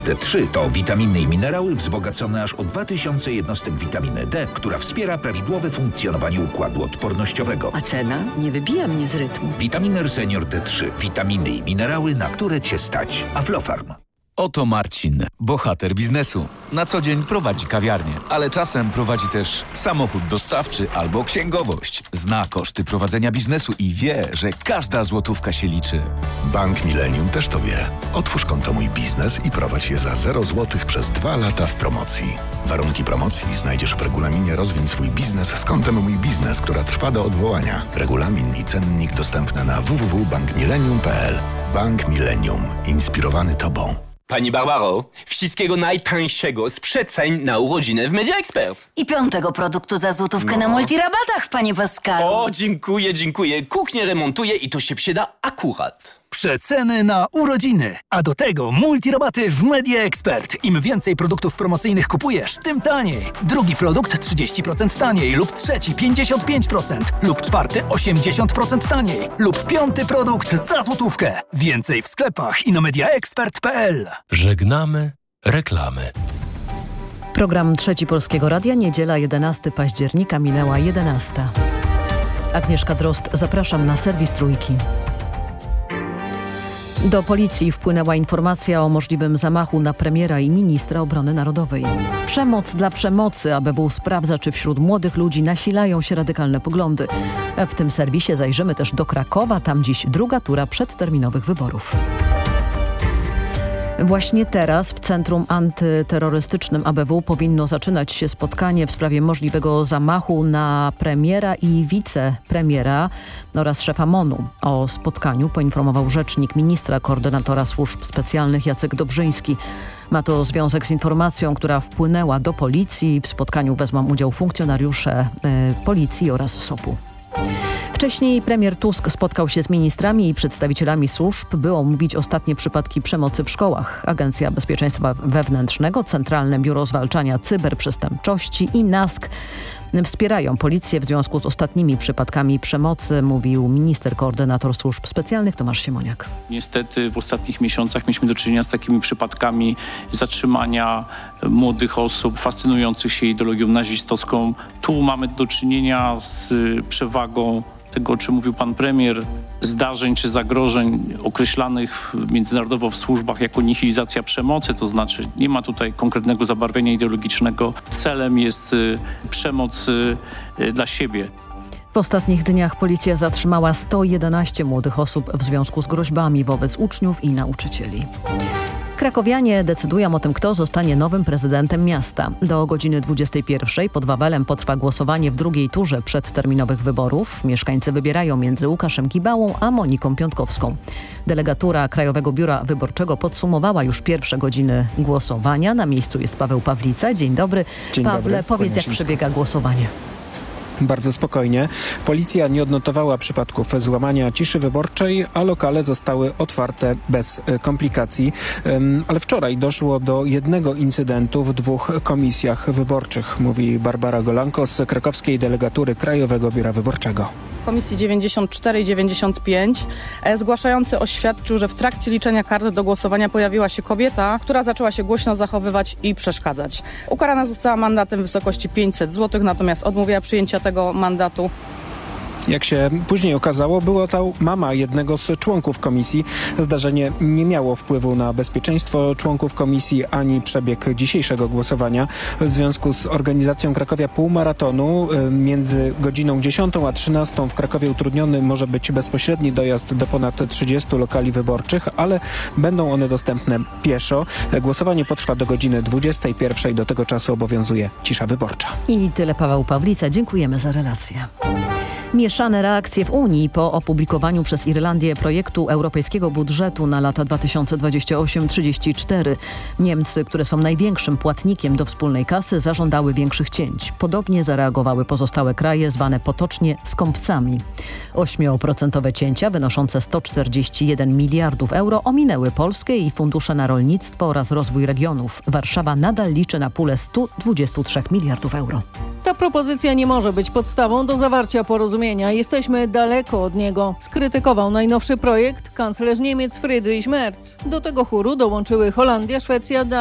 D3 to witaminy i minerały wzbogacone aż o 2000 jednostek witaminy D, która wspiera prawidłowe funkcjonowanie układu odpornościowego. A cena? Nie wybija mnie z rytmu. Vitaminer Senior D3. Witaminy i minerały, na które Cię stać. Aflofarm. Oto Marcin, bohater biznesu. Na co dzień prowadzi kawiarnię, ale czasem prowadzi też samochód dostawczy albo księgowość. Zna koszty prowadzenia biznesu i wie, że każda złotówka się liczy. Bank Millennium też to wie. Otwórz konto Mój Biznes i prowadź je za 0 zł przez 2 lata w promocji. Warunki promocji znajdziesz w regulaminie Rozwiń swój biznes z kontem Mój Biznes, która trwa do odwołania. Regulamin i cennik dostępne na www.bankmillennium.pl. Bank Millennium. Inspirowany Tobą. Pani Barbaro, wszystkiego najtańszego z przeceń na urodziny w Media Expert. I 5. produktu za złotówkę na multirabatach, panie Pascalu. O, dziękuję. Kuchnię remontuję i to się przyda akurat. Przeceny na urodziny, a do tego multirabaty w Media Expert. Im więcej produktów promocyjnych kupujesz, tym taniej. Drugi produkt 30% taniej lub trzeci 55% lub czwarty 80% taniej lub 5. produkt za złotówkę. Więcej w sklepach i na mediaexpert.pl. Żegnamy reklamy. Program Trzeci Polskiego Radia, niedziela 11 października, minęła 11. Agnieszka Drozd, zapraszam na serwis Trójki. Do policji wpłynęła informacja o możliwym zamachu na premiera i ministra obrony narodowej. Przemoc dla przemocy. ABW sprawdza, czy wśród młodych ludzi nasilają się radykalne poglądy. W tym serwisie zajrzymy też do Krakowa. Tam dziś druga tura przedterminowych wyborów. Właśnie teraz w Centrum Antyterrorystycznym ABW powinno zaczynać się spotkanie w sprawie możliwego zamachu na premiera i wicepremiera oraz szefa MON-u. O spotkaniu poinformował rzecznik ministra, koordynatora służb specjalnych Jacek Dobrzyński. Ma to związek z informacją, która wpłynęła do policji. W spotkaniu wezmą udział funkcjonariusze policji oraz SOP-u. Wcześniej premier Tusk spotkał się z ministrami i przedstawicielami służb, by omówić ostatnie przypadki przemocy w szkołach. Agencja Bezpieczeństwa Wewnętrznego, Centralne Biuro Zwalczania Cyberprzestępczości i NASK wspierają policję w związku z ostatnimi przypadkami przemocy, mówił minister koordynator służb specjalnych Tomasz Siemoniak. Niestety w ostatnich miesiącach mieliśmy do czynienia z takimi przypadkami zatrzymania młodych osób fascynujących się ideologią nazistowską. Tu mamy do czynienia z przewagą tego, o czym mówił pan premier, zdarzeń czy zagrożeń określanych międzynarodowo w służbach jako nihilizacja przemocy, to znaczy nie ma tutaj konkretnego zabarwienia ideologicznego. Celem jest przemoc dla siebie. W ostatnich dniach policja zatrzymała 111 młodych osób w związku z groźbami wobec uczniów i nauczycieli. Krakowianie decydują o tym, kto zostanie nowym prezydentem miasta. Do godziny 21 pod Wawelem potrwa głosowanie w drugiej turze przedterminowych wyborów. Mieszkańcy wybierają między Łukaszem Kibałą a Moniką Piątkowską. Delegatura Krajowego Biura Wyborczego podsumowała już pierwsze godziny głosowania. Na miejscu jest Paweł Pawlica. Dzień dobry. Dzień Pawle, dobry. powiedz, jak przebiega głosowanie. Bardzo spokojnie. Policja nie odnotowała przypadków złamania ciszy wyborczej, a lokale zostały otwarte bez komplikacji. Ale wczoraj doszło do jednego incydentu w 2 komisjach wyborczych, mówi Barbara Golanko z krakowskiej delegatury Krajowego Biura Wyborczego. Komisji 94 i 95 zgłaszający oświadczył, że w trakcie liczenia kart do głosowania pojawiła się kobieta, która zaczęła się głośno zachowywać i przeszkadzać. Ukarana została mandatem w wysokości 500 zł, natomiast odmówiła przyjęcia tego mandatu. Jak się później okazało, była to mama jednego z członków komisji. Zdarzenie nie miało wpływu na bezpieczeństwo członków komisji ani przebieg dzisiejszego głosowania. W związku z organizacją Krakowia Półmaratonu między godziną 10 a 13 w Krakowie utrudniony może być bezpośredni dojazd do ponad 30 lokali wyborczych, ale będą one dostępne pieszo. Głosowanie potrwa do godziny 21. Do tego czasu obowiązuje cisza wyborcza. I tyle, Paweł Pawlica. Dziękujemy za relację. Mieszane reakcje w Unii po opublikowaniu przez Irlandię projektu europejskiego budżetu na lata 2028-34. Niemcy, które są największym płatnikiem do wspólnej kasy, zażądały większych cięć. Podobnie zareagowały pozostałe kraje, zwane potocznie skąpcami. 8% cięcia wynoszące 141 miliardów euro ominęły Polskę i fundusze na rolnictwo oraz rozwój regionów. Warszawa nadal liczy na pulę 123 miliardów euro. To Ta propozycja nie może być podstawą do zawarcia porozumienia. Jesteśmy daleko od niego. Skrytykował najnowszy projekt kanclerz Niemiec Friedrich Merz. Do tego chóru dołączyły Holandia, Szwecja,